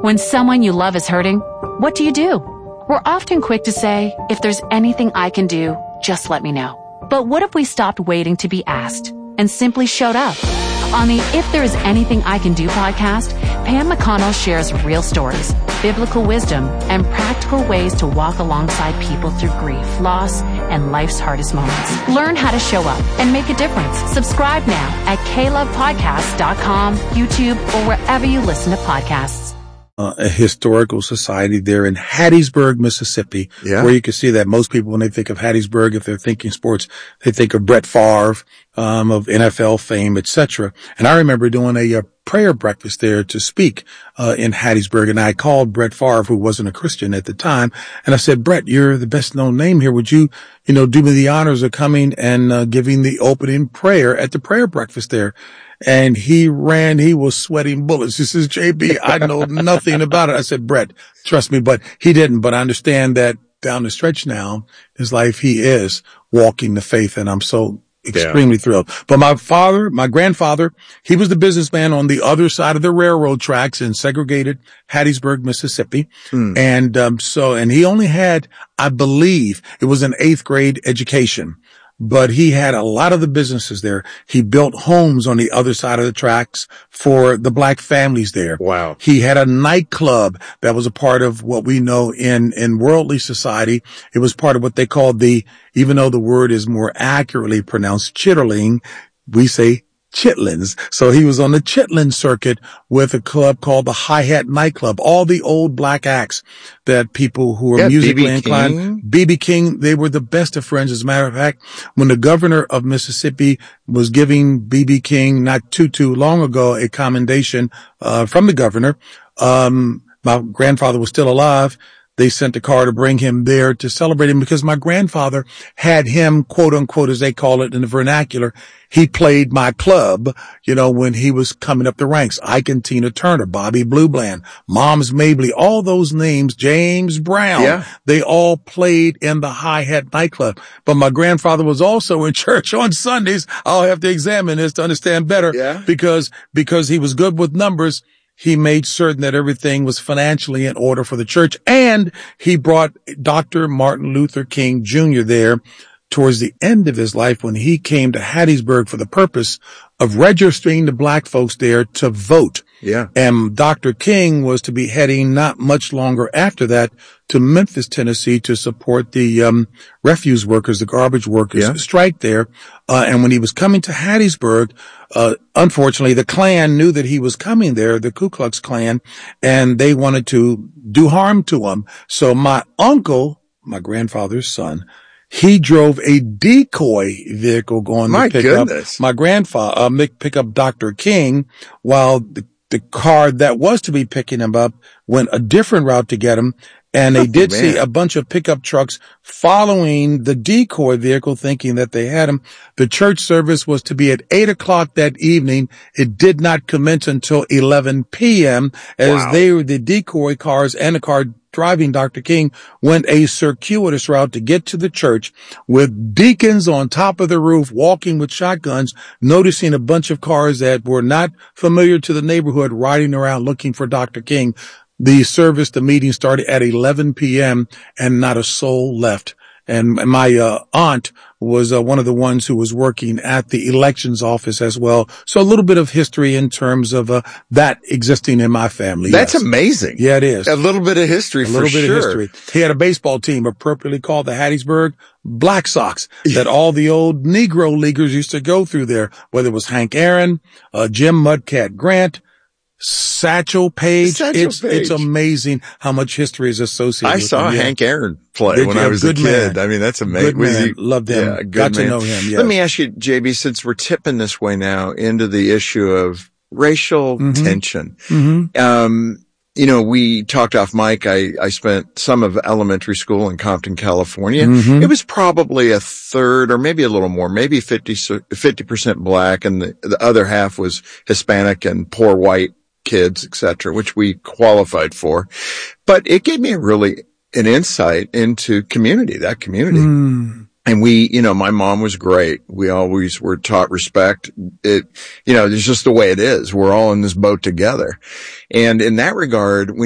When someone you love is hurting, what do? We're often quick to say, if there's anything I can do, just let me know. But what if we stopped waiting to be asked and simply showed up? On the If There Is Anything I Can Do podcast, Pam McConnell shares real stories, biblical wisdom, and practical ways to walk alongside people through grief, loss, and life's hardest moments. Learn how to show up and make a difference. Subscribe now at klovepodcast.com, YouTube, or wherever you listen to podcasts. A historical society there in Hattiesburg, Mississippi, where you can see that most people, when they think of Hattiesburg, if they're thinking sports, they think of Brett Favre, of NFL fame, etc. And I remember doing a prayer breakfast there to speak, in Hattiesburg. And I called Brett Favre, who wasn't a Christian at the time. And I said, Brett, you're the best known name here. Would you, do me the honors of coming and, giving the opening prayer at the prayer breakfast there? And he was sweating bullets. He says, JB, I know nothing about it. I said, Brett, trust me, but he didn't. But I understand that down the stretch now, his life, he is walking the faith. And I'm so extremely thrilled. But my grandfather, he was the businessman on the other side of the railroad tracks in segregated Hattiesburg, Mississippi. And, and he only had, I believe it was an 8th grade education. But he had a lot of the businesses there. He built homes on the other side of the tracks for the black families there. Wow. He had a nightclub that was a part of what we know in worldly society. It was part of what they called even though the word is more accurately pronounced chitterling, we say Chitlins. So he was on the Chitlin circuit with a club called the Hi-Hat Nightclub. All the old black acts that people who were musically inclined, B.B. King, they were the best of friends. As a matter of fact, when the governor of Mississippi was giving B.B. King not too long ago a commendation from the governor, my grandfather was still alive. They sent a car to bring him there to celebrate him because my grandfather had him, quote unquote, as they call it in the vernacular. He played my club, when he was coming up the ranks. Ike and Tina Turner, Bobby Blue Bland, Moms Mabley, all those names, James Brown. They all played in the Hi-Hat Nightclub. But my grandfather was also in church on Sundays. I'll have to examine this to understand better because he was good with numbers. He made certain that everything was financially in order for the church, and he brought Dr. Martin Luther King Jr. there towards the end of his life when he came to Hattiesburg for the purpose of registering the black folks there to vote. And Dr. King was to be heading not much longer after that to Memphis, Tennessee to support the refuse workers, the garbage workers strike there. And when he was coming to Hattiesburg, unfortunately, the Klan knew that he was coming there, the Ku Klux Klan, and they wanted to do harm to him. So my uncle, my grandfather's son, he drove a decoy vehicle going to pick up my grandfather, pick up Dr. King, while the car that was to be picking him up went a different route to get him. And they did see a bunch of pickup trucks following the decoy vehicle, thinking that they had him. The church service was to be at 8:00 that evening. It did not commence until 11 p.m. as the decoy cars and the car driving Dr. King went a circuitous route to get to the church with deacons on top of the roof walking with shotguns, noticing a bunch of cars that were not familiar to the neighborhood riding around looking for Dr. King. The meeting started at 11 p.m. and not a soul left. And my aunt was one of the ones who was working at the elections office as well. So a little bit of history in terms of that existing in my family. That's amazing. Yeah, it is. A little bit of history for sure. A little bit of history. He had a baseball team appropriately called the Hattiesburg Black Sox that all the old Negro leaguers used to go through there, whether it was Hank Aaron, Jim Mudcat Grant, Satchel Paige. It's amazing how much history is associated with him. I saw Hank Aaron play when I was a kid. I mean, that's amazing. Good man. Loved him. Yeah, Got to know him. Yes. Let me ask you, JB, since we're tipping this way now into the issue of racial tension. We talked off mic. I spent some of elementary school in Compton, California. It was probably a third or maybe a little more, maybe 50% black, and the other half was Hispanic and poor white kids, etc., which we qualified for. But it gave me an insight into that community. And my mom was great. We always were taught respect. It's just the way it is. We're all in this boat together. And in that regard,